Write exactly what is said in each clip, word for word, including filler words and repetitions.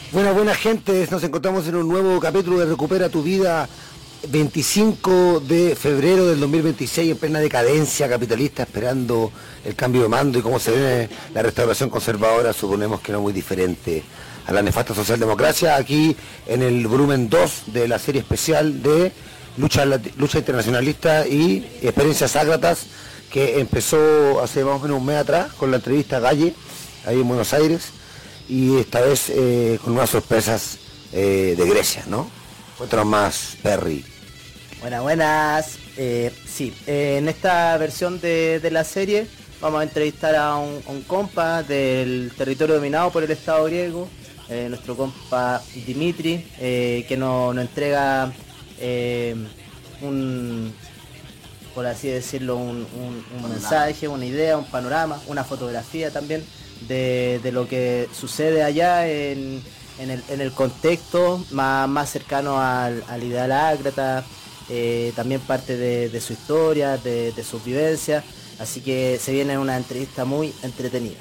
Buena, buena gente, nos encontramos en un nuevo capítulo de Recupera tu Vida, veinticinco de febrero del dos mil veintiséis, en plena decadencia capitalista, esperando el cambio de mando y cómo se ve la restauración conservadora, suponemos que no muy diferente a la nefasta socialdemocracia, aquí en el volumen dos de la serie especial de Lucha, Lucha Internacionalista y Experiencias Ágratas, que empezó hace más o menos un mes atrás con la entrevista a Galle, ahí en Buenos Aires, y esta vez eh, con unas sorpresas eh, de Grecia, ¿no? Cuéntanos más, Perry. Buenas, buenas. Eh, sí, eh, en esta versión de, de la serie vamos a entrevistar a un, a un compa del territorio dominado por el Estado griego, eh, nuestro compa Dimitri, eh, que nos, nos entrega eh, un, por así decirlo, un, un, un mensaje, una idea, un panorama, una fotografía también de, de lo que sucede allá en, en, el, en el contexto más, más cercano al, al ideal ágrata, eh, también parte de, de su historia, de, de sus vivencias, así que se viene una entrevista muy entretenida.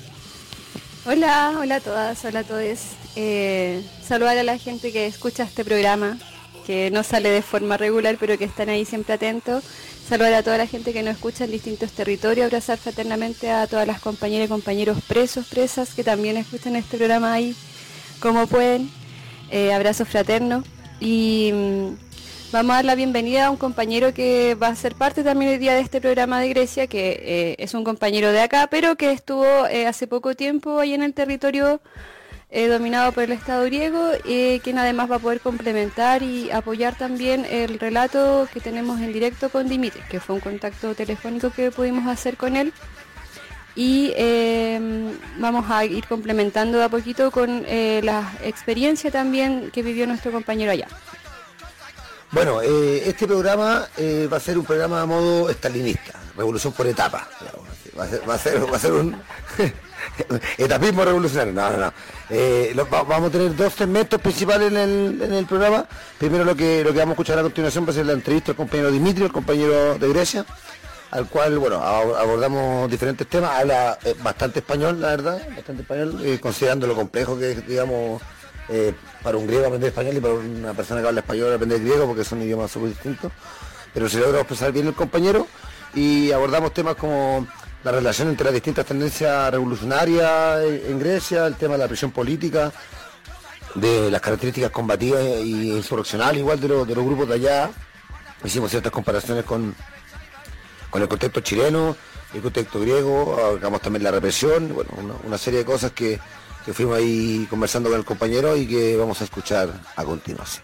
Hola, hola a todas, hola a todos. Eh, saludar a la gente que escucha este programa, que no sale de forma regular, pero que están ahí siempre atentos. Saludar a toda la gente que nos escucha en distintos territorios, abrazar fraternamente a todas las compañeras y compañeros presos, presas, que también escuchan este programa ahí como pueden. Eh, abrazo fraterno. Y mmm, vamos a dar la bienvenida a un compañero que va a ser parte también hoy día de este programa de Grecia, que eh, es un compañero de acá, pero que estuvo eh, hace poco tiempo ahí en el territorio Eh, dominado por el Estado griego, eh, quien además va a poder complementar y apoyar también el relato que tenemos en directo con Dimitri, que fue un contacto telefónico que pudimos hacer con él, y eh, vamos a ir complementando de a poquito con eh, la experiencia también que vivió nuestro compañero allá. Bueno, eh, este programa eh, va a ser un programa a modo estalinista, revolución por etapa, va a ser, va a ser, va a ser un etapismo revolucionario. No, no, no. Eh, lo, va, vamos a tener dos segmentos principales en el, en el programa. Primero lo que lo que vamos a escuchar a continuación va a ser la entrevista al compañero Dimitri, el compañero de Grecia, al cual, bueno, abordamos diferentes temas. Habla eh, bastante español, la verdad, bastante español, eh, considerando lo complejo que es, digamos, eh, para un griego aprender español y para una persona que habla español aprender griego, porque son idiomas súper distintos. Pero se logra expresar bien el compañero y abordamos temas como la relación entre las distintas tendencias revolucionarias en Grecia, el tema de la presión política, de las características combativas y insurreccionales igual de, lo, de los grupos de allá. Hicimos ciertas comparaciones con, con el contexto chileno, el contexto griego, hagamos también la represión, bueno, una, una serie de cosas que, que fuimos ahí conversando con el compañero y que vamos a escuchar a continuación.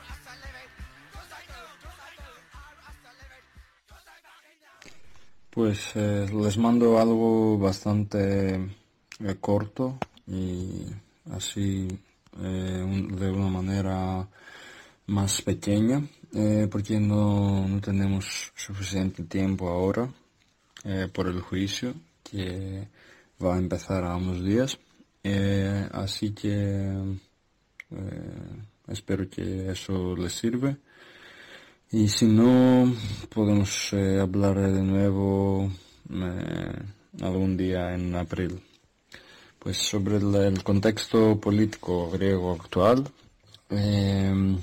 Pues eh, les mando algo bastante eh, corto y así eh, un, de una manera más pequeña, eh, porque no, no tenemos suficiente tiempo ahora eh, por el juicio que va a empezar a unos días, eh, así que eh, espero que eso les sirve. Y si no, podemos eh, hablar de nuevo eh, algún día en abril. Pues sobre el, el contexto político griego actual, eh,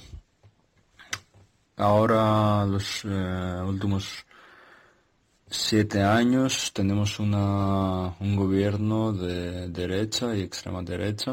ahora los eh, últimos siete años tenemos una, un gobierno de derecha y extrema derecha,